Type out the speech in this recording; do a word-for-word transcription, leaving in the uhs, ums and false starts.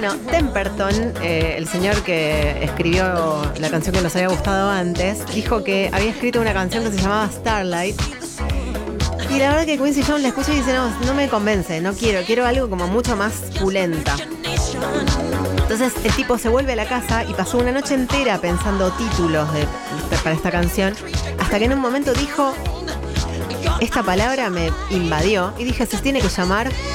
Bueno, Temperton, eh, el señor que escribió la canción que nos había gustado antes, dijo que había escrito una canción que se llamaba Starlight. Y la verdad que Quincy Jones la escucha y dice, no, no me convence, no quiero, quiero algo como mucho más pulenta. Entonces el tipo se vuelve a la casa y pasó una noche entera pensando títulos de, para esta canción, hasta que en un momento dijo, esta palabra me invadió y dije, se tiene que llamar